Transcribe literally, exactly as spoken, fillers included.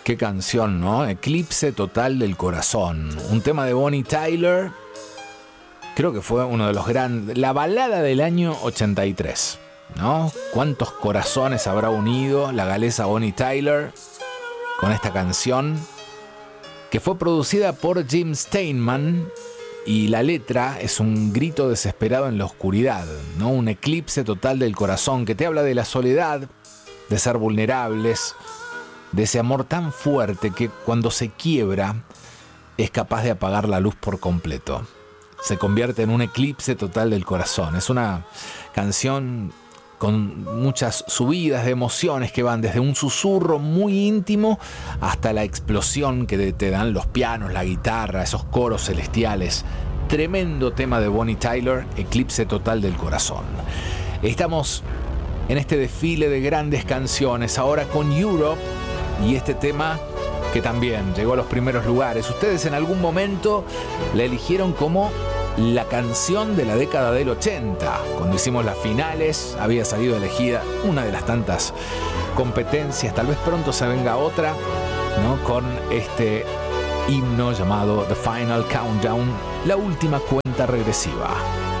Qué canción, ¿no? Eclipse total del corazón. Un tema de Bonnie Tyler. Creo que fue uno de los grandes... La balada del año ochenta y tres, ¿no? ¿Cuántos corazones habrá unido la galesa Bonnie Tyler con esta canción? Que fue producida por Jim Steinman. Y la letra es un grito desesperado en la oscuridad, ¿no? Un eclipse total del corazón que te habla de la soledad, de ser vulnerables, de ese amor tan fuerte que cuando se quiebra es capaz de apagar la luz por completo. Se convierte en un eclipse total del corazón. Es una canción con muchas subidas de emociones que van desde un susurro muy íntimo hasta la explosión que te dan los pianos, la guitarra, esos coros celestiales. Tremendo tema de Bonnie Tyler, Eclipse total del corazón. Estamos en este desfile de grandes canciones, ahora con Europe y este tema que también llegó a los primeros lugares. Ustedes en algún momento la eligieron como la canción de la década del ochenta. Cuando hicimos las finales había salido elegida una de las tantas competencias. Tal vez pronto se venga otra, ¿no? Con este himno llamado The Final Countdown, la última cuenta regresiva.